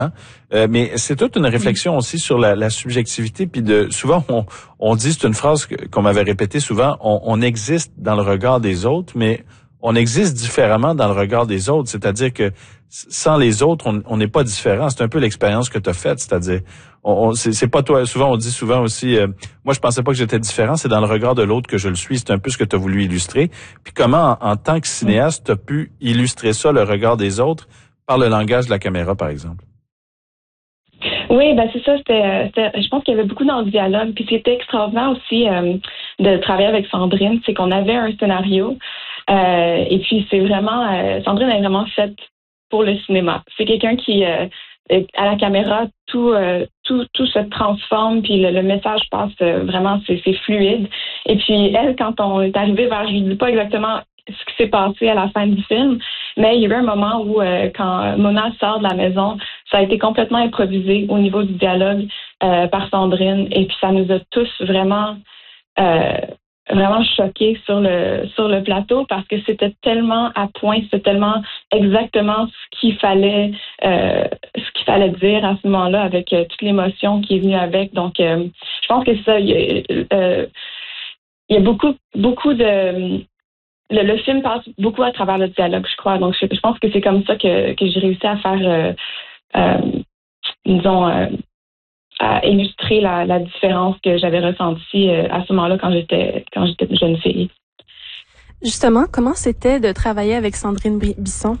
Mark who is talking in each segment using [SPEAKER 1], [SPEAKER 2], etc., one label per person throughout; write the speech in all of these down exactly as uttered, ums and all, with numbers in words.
[SPEAKER 1] Euh, mais c'est toute une réflexion aussi sur la, la subjectivité. Puis de souvent, on, on dit, c'est une phrase qu'on m'avait répétée souvent, on, on existe dans le regard des autres, mais on existe différemment dans le regard des autres. C'est-à-dire que sans les autres, on n'est pas différent. C'est un peu l'expérience que tu as faite. C'est-à-dire, on, on, c'est, c'est pas toi. Souvent, on dit souvent aussi, euh, moi, je pensais pas que j'étais différent. C'est dans le regard de l'autre que je le suis. C'est un peu ce que tu as voulu illustrer. Puis comment, en, en tant que cinéaste, tu as pu illustrer ça, le regard des autres, par le langage de la caméra, par exemple?
[SPEAKER 2] Oui, ben c'est ça. C'était, c'était, je pense qu'il y avait beaucoup dans le dialogue. Puis c'était extraordinaire aussi euh, de travailler avec Sandrine, c'est qu'on avait un scénario. Euh, et puis c'est vraiment, euh, Sandrine est vraiment faite pour le cinéma. C'est quelqu'un qui, euh, à la caméra, tout, euh, tout, tout se transforme, puis le, le message passe euh, vraiment, c'est, c'est fluide. Et puis elle, quand on est arrivé vers, je ne dis pas exactement ce qui s'est passé à la fin du film, mais il y a eu un moment où, euh, quand Mona sort de la maison, ça a été complètement improvisé au niveau du dialogue euh, par Sandrine, et puis ça nous a tous vraiment, euh, vraiment choqués sur le sur le plateau parce que c'était tellement à point, c'était tellement exactement ce qu'il fallait, euh, ce qu'il fallait dire à ce moment-là avec euh, toute l'émotion qui est venue avec. Donc, euh, je pense que ça, il y a, euh, il y a beaucoup, beaucoup de Le, le film passe beaucoup à travers le dialogue, je crois. Donc, je, je pense que c'est comme ça que, que j'ai réussi à faire, euh, euh, disons, euh, à illustrer la, la différence que j'avais ressentie euh, à ce moment-là quand j'étais quand j'étais une jeune fille.
[SPEAKER 3] Justement, comment c'était de travailler avec Sandrine Bisson?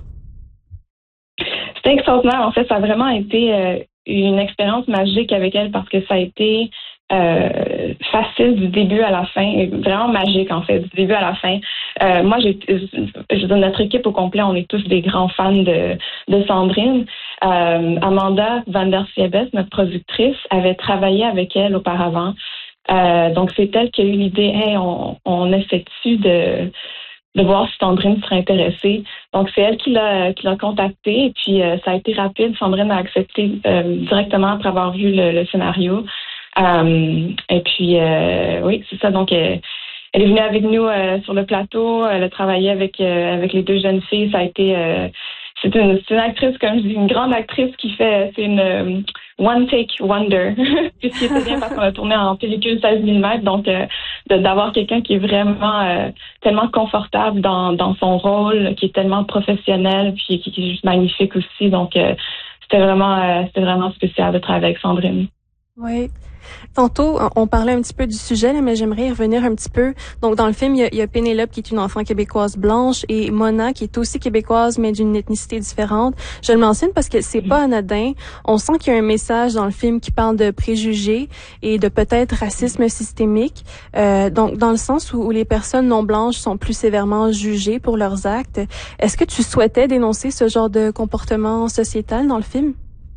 [SPEAKER 2] C'était extraordinaire. En fait, ça a vraiment été euh, une expérience magique avec elle parce que ça a été Euh, facile du début à la fin, vraiment magique en fait, du début à la fin. Euh, moi, j'ai, je donne notre équipe au complet, on est tous des grands fans de, de Sandrine. Euh, Amanda Van der Siebes, notre productrice, avait travaillé avec elle auparavant. Euh, donc, c'est elle qui a eu l'idée, hey, on, on essaie-tu de de voir si Sandrine serait intéressée. Donc, c'est elle qui l'a, qui l'a contactée et puis euh, ça a été rapide. Sandrine a accepté euh, directement après avoir vu le, le scénario. Euh, et puis, euh, oui, c'est ça. Donc, euh, elle est venue avec nous euh, sur le plateau. Elle a travaillé avec euh, avec les deux jeunes filles. Ça a été, euh, c'est une, c'est une actrice, comme je dis, une grande actrice qui fait, c'est une euh, one take wonder. Puis, ce qui était bien parce qu'on a tourné en pellicule seize millimètres. Donc, euh, de, d'avoir quelqu'un qui est vraiment euh, tellement confortable dans dans son rôle, qui est tellement professionnel, puis qui, qui est juste magnifique aussi. Donc, euh, c'était vraiment, euh, c'était vraiment spécial de travailler avec Sandrine.
[SPEAKER 3] Oui. Tantôt, on parlait un petit peu du sujet, là, mais j'aimerais y revenir un petit peu. Donc, dans le film, il y a, il y a Pénélope qui est une enfant québécoise blanche et Mona qui est aussi québécoise, mais d'une ethnicité différente. Je le mentionne parce que c'est pas anodin. On sent qu'il y a un message dans le film qui parle de préjugés et de peut-être racisme systémique. Euh, donc, dans le sens où, où les personnes non blanches sont plus sévèrement jugées pour leurs actes. Est-ce que tu souhaitais dénoncer ce genre de comportement sociétal dans le film?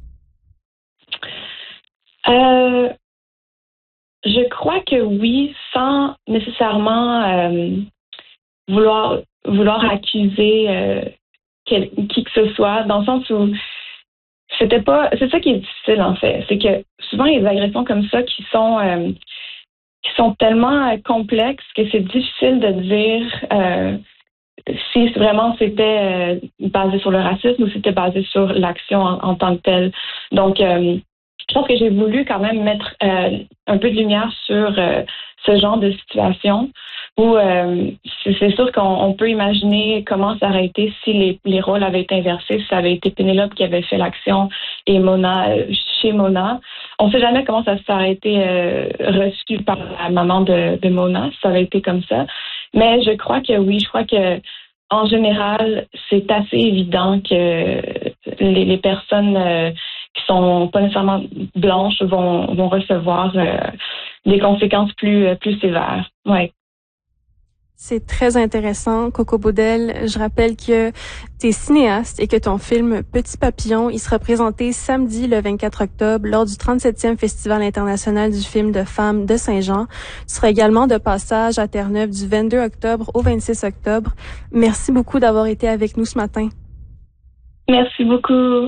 [SPEAKER 2] Euh... Je crois que oui, sans nécessairement euh, vouloir vouloir accuser euh, quel, qui que ce soit, dans le sens où c'était pas. C'est ça qui est difficile en fait, c'est que souvent il y a des agressions comme ça qui sont euh, qui sont tellement euh, complexes que c'est difficile de dire euh, si vraiment c'était euh, basé sur le racisme ou si c'était basé sur l'action en, en tant que telle. Donc euh, je pense que j'ai voulu quand même mettre euh, un peu de lumière sur euh, ce genre de situation où euh, c'est, c'est sûr qu'on on peut imaginer comment ça aurait été si les, les rôles avaient été inversés, si ça avait été Pénélope qui avait fait l'action et Mona euh, chez Mona. On ne sait jamais comment ça, ça aurait été euh, reçu par la maman de, de Mona, si ça avait été comme ça. Mais je crois que oui, je crois que en général, c'est assez évident que les, les personnes euh, qui sont pas nécessairement blanches vont vont recevoir euh, des conséquences plus euh, plus sévères. Ouais.
[SPEAKER 3] C'est très intéressant, Coco Baudel. Je rappelle que tu es cinéaste et que ton film Petit Papillon, il sera présenté samedi le vingt-quatre octobre lors du trente-septième Festival international du film de femmes de Saint-Jean. Tu seras également de passage à Terre-Neuve du vingt-deux octobre au vingt-six octobre. Merci beaucoup d'avoir été avec nous ce matin.
[SPEAKER 2] Merci beaucoup.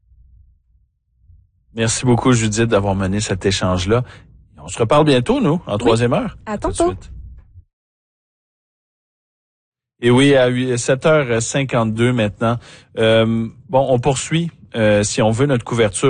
[SPEAKER 1] Merci beaucoup, Judith, d'avoir mené cet échange-là. On se reparle bientôt, nous, en oui. troisième heure.
[SPEAKER 3] À tantôt.
[SPEAKER 1] Et oui, à sept heures cinquante-deux maintenant. Euh, bon, on poursuit euh, si on veut notre couverture